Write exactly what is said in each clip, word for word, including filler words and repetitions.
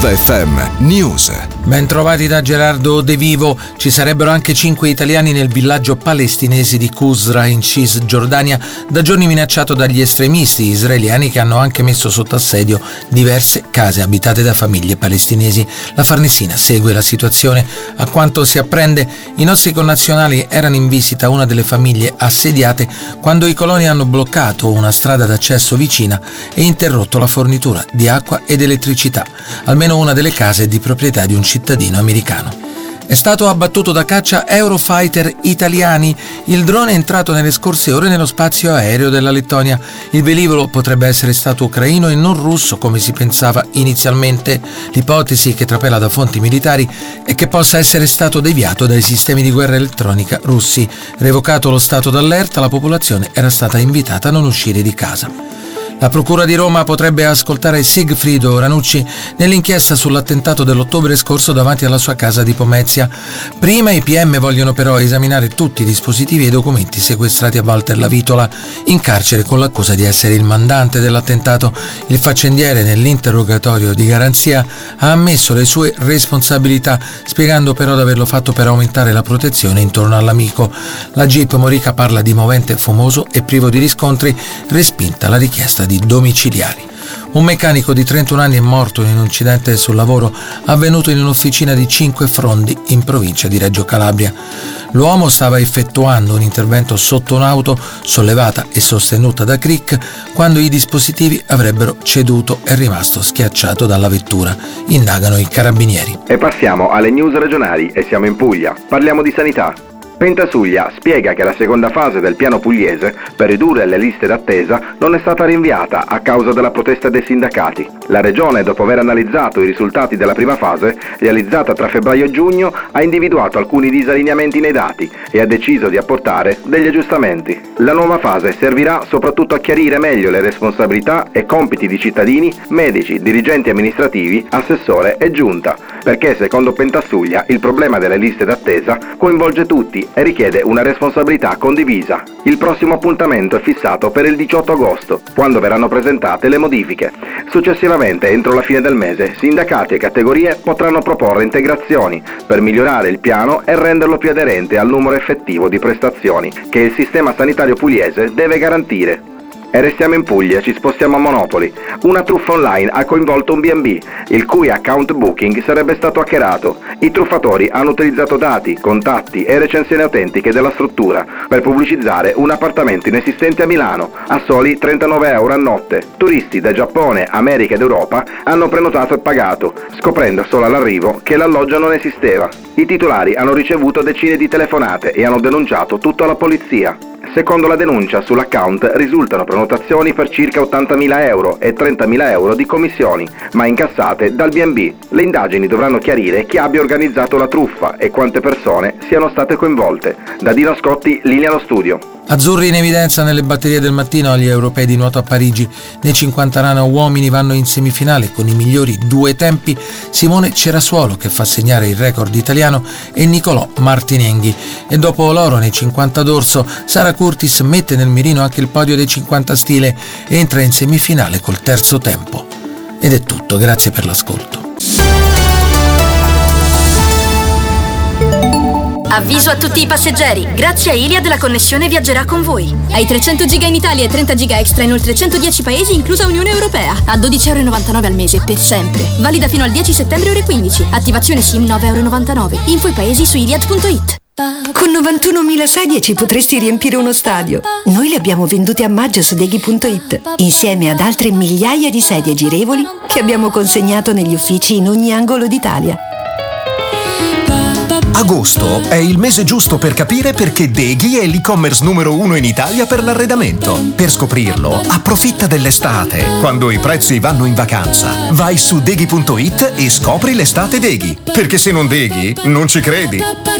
Basta F M News. Ben trovati da Gerardo De Vivo. Ci sarebbero anche cinque italiani nel villaggio palestinese di Qusra in Cisgiordania, da giorni minacciato dagli estremisti israeliani che hanno anche messo sotto assedio diverse case abitate da famiglie palestinesi. La Farnesina segue la situazione. A quanto si apprende, i nostri connazionali erano in visita a una delle famiglie assediate quando i coloni hanno bloccato una strada d'accesso vicina e interrotto la fornitura di acqua ed elettricità. Almeno una delle case è di proprietà di un cittadino americano. È stato abbattuto da caccia Eurofighter italiani. Il drone è entrato nelle scorse ore nello spazio aereo della Lettonia. Il velivolo potrebbe essere stato ucraino e non russo come si pensava inizialmente. L'ipotesi, che trapela da fonti militari, è che possa essere stato deviato dai sistemi di guerra elettronica russi. Revocato lo stato d'allerta, la popolazione era stata invitata a non uscire di casa. La Procura di Roma potrebbe ascoltare Sigfrido Ranucci nell'inchiesta sull'attentato dell'ottobre scorso davanti alla sua casa di Pomezia. Prima i P M vogliono però esaminare tutti i dispositivi e i documenti sequestrati a Walter Lavitola, in carcere con l'accusa di essere il mandante dell'attentato. Il faccendiere, nell'interrogatorio di garanzia, ha ammesso le sue responsabilità, spiegando però di averlo fatto per aumentare la protezione intorno all'amico. La G I P Morica parla di movente fumoso e privo di riscontri, respinta la richiesta di domiciliari. Un meccanico di trentuno anni è morto in un incidente sul lavoro avvenuto in un'officina di Cinque Frondi in provincia di Reggio Calabria. L'uomo stava effettuando un intervento sotto un'auto sollevata e sostenuta da cric quando i dispositivi avrebbero ceduto e è rimasto schiacciato dalla vettura. Indagano i carabinieri. E passiamo alle news regionali e siamo in Puglia. Parliamo di sanità. Pentasuglia spiega che la seconda fase del piano pugliese per ridurre le liste d'attesa non è stata rinviata a causa della protesta dei sindacati. La regione, dopo aver analizzato i risultati della prima fase, realizzata tra febbraio e giugno, ha individuato alcuni disallineamenti nei dati e ha deciso di apportare degli aggiustamenti. La nuova fase servirà soprattutto a chiarire meglio le responsabilità e compiti di cittadini, medici, dirigenti amministrativi, assessore e giunta, perché secondo Pentasuglia il problema delle liste d'attesa coinvolge tutti e richiede una responsabilità condivisa. Il prossimo appuntamento è fissato per il diciotto agosto, quando verranno presentate le modifiche. Successivamente, entro la fine del mese, sindacati e categorie potranno proporre integrazioni per migliorare il piano e renderlo più aderente al numero effettivo di prestazioni che il sistema sanitario pugliese deve garantire. E restiamo in Puglia, ci spostiamo a Monopoli. Una truffa online ha coinvolto un B and B, il cui account booking sarebbe stato hackerato. I truffatori hanno utilizzato dati, contatti e recensioni autentiche della struttura per pubblicizzare un appartamento inesistente a Milano a soli trentanove euro a notte. Turisti da Giappone, America ed Europa hanno prenotato e pagato, scoprendo solo all'arrivo che l'alloggio non esisteva. I titolari hanno ricevuto decine di telefonate e hanno denunciato tutto alla polizia. Secondo la denuncia, sull'account risultano prenotazioni per circa ottantamila euro e trentamila euro di commissioni, ma incassate dal B and B. Le indagini dovranno chiarire chi abbia organizzato la truffa e quante persone siano state coinvolte. Da Dino Scotti, linea allo studio. Azzurri in evidenza nelle batterie del mattino agli europei di nuoto a Parigi. Nei cinquanta rana uomini vanno in semifinale con i migliori due tempi Simone Cerasuolo, che fa segnare il record italiano, e Nicolò Martinenghi. E dopo l'oro nei cinquanta dorso, Sara Curtis mette nel mirino anche il podio dei cinquanta stile e entra in semifinale col terzo tempo. Ed è tutto, grazie per l'ascolto. Avviso a tutti i passeggeri, grazie a Iliad la connessione viaggerà con voi. Hai trecento giga in Italia e trenta giga extra in oltre centodieci paesi, inclusa Unione Europea, a dodici virgola novantanove euro al mese per sempre. Valida fino al dieci settembre ore quindici. Attivazione SIM nove virgola novantanove euro. Info i paesi su iliad punto it. Con novantunomila sedie ci potresti riempire uno stadio. Noi le abbiamo vendute a maggio su deghi punto it, insieme ad altre migliaia di sedie girevoli che abbiamo consegnato negli uffici in ogni angolo d'Italia. Agosto è il mese giusto per capire perché Deghi è l'e-commerce numero uno in Italia per l'arredamento. Per scoprirlo, approfitta dell'estate, quando i prezzi vanno in vacanza. Vai su deghi punto it e scopri l'estate Deghi, perché se non Deghi, non ci credi.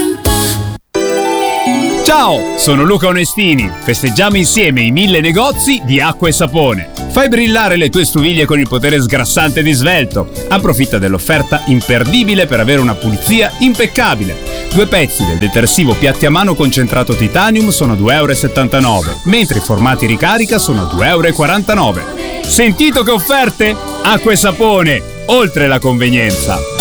Ciao, sono Luca Onestini. Festeggiamo insieme i mille negozi di acqua e sapone. Fai brillare le tue stoviglie con il potere sgrassante di Svelto. Approfitta dell'offerta imperdibile per avere una pulizia impeccabile. Due pezzi del detersivo piatti a mano concentrato titanium sono due virgola settantanove euro, mentre i formati ricarica sono due virgola quarantanove euro. Sentito che offerte? Acqua e sapone! oltre la convenienza.